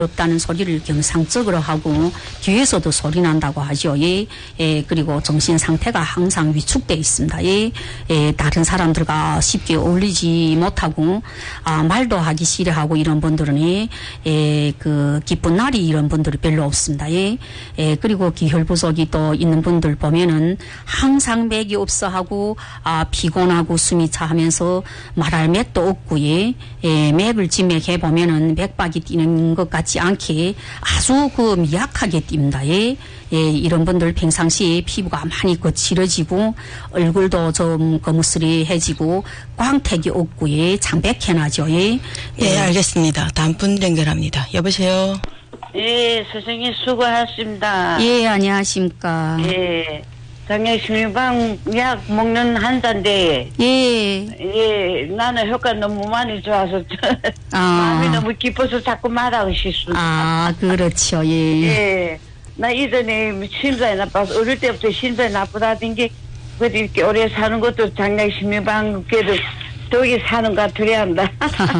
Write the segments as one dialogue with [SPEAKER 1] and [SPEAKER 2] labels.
[SPEAKER 1] 없다는 소리를 경상적으로 하고 뒤에서도 소리 난다고 하죠. 예. 예, 그리고 정신 상태가 항상 위축돼 있습니다. 예. 예, 다른 사람들과 쉽게 어울리지 못하고 말도 하기 싫어하고 이런 분들은 예, 그 기쁜 날이 이런 분들이 별로 없습니다. 예. 예, 그리고 기혈 부족이 또 있는 분들 보면은 항상 맥이 없어 하고 피곤하고 숨이 차하면서 말할 맥도 없고 예. 예, 맥을 진맥해 보면은 맥박이 뛰는 것 같지 않게 아주 그 미약하게 뜁니다. 예. 예, 이런 분들 평상시에 피부가 많이 거칠어지고 얼굴도 좀 거무스레해지고 광택이 없고 예, 창백해나죠. 예.
[SPEAKER 2] 예, 알겠습니다. 다음 분 연결합니다. 여보세요.
[SPEAKER 3] 예, 선생님 수고하셨습니다.
[SPEAKER 1] 예, 안녕하십니까.
[SPEAKER 3] 예, 장애심리방 약 먹는 환자인데 예, 나는 효과 너무 많이 좋아서 마음이 너무 기뻐서 자꾸 말하고 싶습니다.
[SPEAKER 1] 그렇죠. 예.
[SPEAKER 3] 예, 나 이전에 심장이 나빠서 어릴 때부터 심장이 나쁘다던 게 그래도 이렇게 오래 사는 것도 장애심리방 그래도 덕이 사는 것 같으려 한다.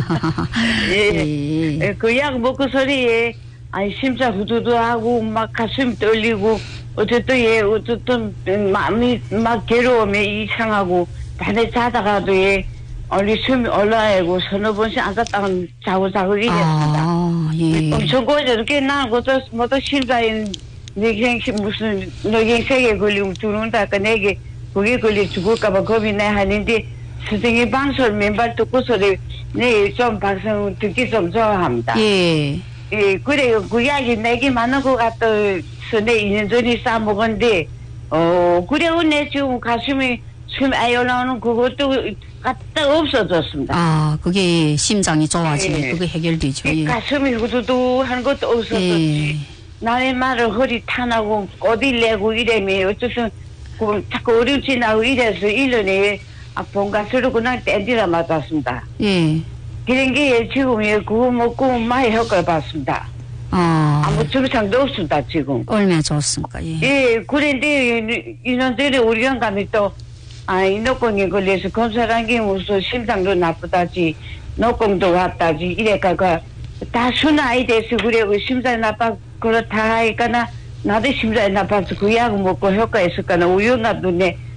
[SPEAKER 3] 예, 예. 그 약 먹고 소리에 아니 심장 후두두하고 막 가슴이 떨리고 어쨌든 마음이 막 괴로움에 이상하고 밤에 자다가도 얼리 숨이 올라가고 서너 번씩 앉았다가 자고 이랬습니다.
[SPEAKER 1] 예.
[SPEAKER 3] 엄청 고저렇게 나고도 뭐도 심장에 무슨 뇌경색에 걸리고 죽는다까 내게 그게 걸려 죽을까봐 겁이 나 하는데 선생님 방송 맨발 듣고서 좀 방송 듣기 좀 좋아합니다.
[SPEAKER 1] 예.
[SPEAKER 3] 예, 그래요. 그 약이 내게 맞는 것 같아서 내 2년 전에 싸먹었는데, 그래요. 내 지금 가슴이 숨이 아예 올라오는 그것도 갖다 없어졌습니다.
[SPEAKER 1] 그게 심장이 좋아지면
[SPEAKER 3] 예.
[SPEAKER 1] 그게 해결되죠. 예.
[SPEAKER 3] 가슴이 후두두 하는 것도 없어졌지. 남의 말을 허리 타나고 어딜 내고 이래면 어쨌든 자꾸 어렵지 나고 이래서 1년에 본가스로 그냥 땡디라 맞았습니다.
[SPEAKER 1] 예.
[SPEAKER 3] 그런 게 지금 그거 먹고 많이 효과를 봤습니다. 아무 증상도 없습니다, 지금.
[SPEAKER 1] 얼마나 좋습니까? 예.
[SPEAKER 3] 예, 그런데, 이년 전에 우리 영감이 또, 인후병에 걸려서 검사한 게 무슨 심장도 나쁘다지, 노공도 왔다지, 이래가, 다 순아이 돼서 그래고 심장이 나빠, 그렇다 하니까 나도 심장이 나빠서 그 약을 먹고 효과 있을까나, 우리 영감도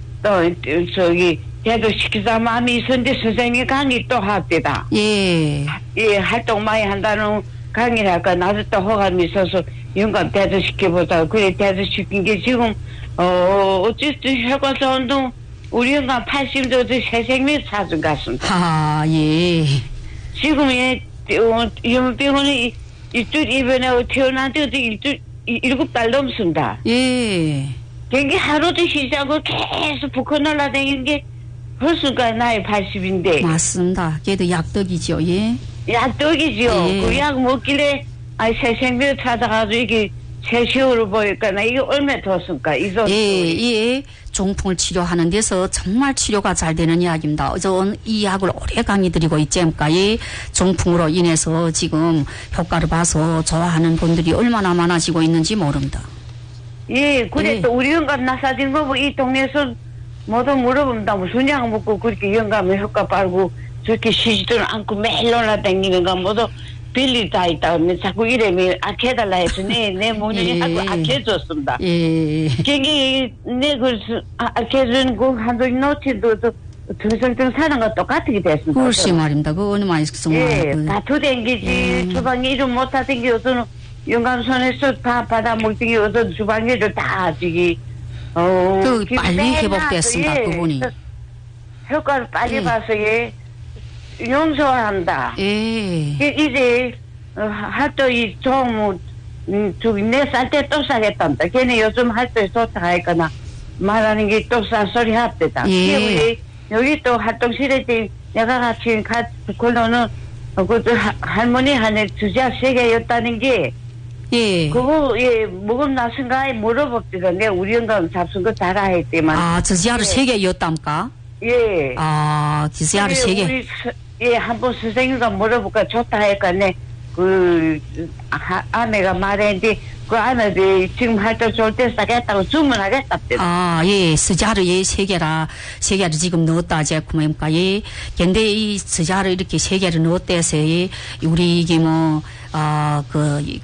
[SPEAKER 3] 걔도 시키자 마음이 있었는데 선생님이 강의 또 합니다.
[SPEAKER 1] 예.
[SPEAKER 3] 예, 활동 많이 한다는 강의를 할까 나도 또 호감이 있어서 영감 대두시켜보자. 그래 대두시킨 게 지금 어쨌든 효과 좋은 동 우리 영감 80도 새 생명 찾은 것 같습니다.
[SPEAKER 1] 예.
[SPEAKER 3] 지금 병원에 일주일 입원하고 태어난 데도 일주일 7달 넘습니다.
[SPEAKER 1] 예.
[SPEAKER 3] 경기 하루도 쉬지 않고 계속 북한 날아다니는 게 벌써가 나이 80인데.
[SPEAKER 1] 맞습니다. 걔도 약떡이죠. 예.
[SPEAKER 3] 약떡이죠.
[SPEAKER 1] 예.
[SPEAKER 3] 그 약 먹길래 새 생명 찾아가지고 이게 새 시호를 보니까 이게 얼마나 좋습니까?
[SPEAKER 1] 예. 중풍을 치료하는 데서 정말 치료가 잘 되는 약입니다. 저는 이 약을 오래 강의 드리고 있지 않습니까? 예. 중풍으로 인해서 지금 효과를 봐서 좋아하는 분들이 얼마나 많아지고 있는지 모릅니다.
[SPEAKER 3] 예, 그래 또 우리 영감 나사진 거 이 동네에서 모두 물어봅니다. 무슨 약 먹고 그렇게 영감에 효과 빨고 저렇게 쉬지도 않고 매일 놀아다니는 거 모두 빌리 다 있다고 자꾸 이래면 악해달라 해서 내 모녀이 하고 악해줬습니다.
[SPEAKER 1] 예.
[SPEAKER 3] 걔기 악해준 그 한도 노티도 등성등 사는 거 똑같게 됐습니다.
[SPEAKER 1] 글쎄 말입니다. 그 어느 많이 정말.
[SPEAKER 3] 예, 다투댕기지 주방에 일을 못하댕기 어떤 영감 손에서 다 받아 먹더니 어떤 주방일을 다 하지.
[SPEAKER 1] 빨리 회복됐습니다. 그분이.
[SPEAKER 3] 효과를 빨리 봐서 용서한다.
[SPEAKER 1] 예.
[SPEAKER 3] 이제 활동이 좀 저기 내 살 때 또 싸겠단다. 걔네 요즘 활동이 좋다 하니까 말하는 게 또 쌀소리 합대다.
[SPEAKER 1] 예.
[SPEAKER 3] 여기 또 활동실에 내가 같이 걸로는 그 할머니 한해 주자 3개였다는 게
[SPEAKER 1] 예.
[SPEAKER 3] 그거 먹음 나선가에 물어봅니다. 내가 우리 영감 잡순 거 잘 알았지만.
[SPEAKER 1] 저지하루 3개였답니까?
[SPEAKER 3] 예.
[SPEAKER 1] 저지하루 3개.
[SPEAKER 3] 한번 선생님과 물어볼까 좋다 하니까 아내가 말했는데, 그 아내들이 지금 할 때 좋을 때 싸겠다고 주문하겠다.
[SPEAKER 1] 예, 스자르에 세 개를 지금 넣었다, 제 구매니까, 예. 근데 이 스자르 이렇게 세 개를 넣었대서, 우리 이게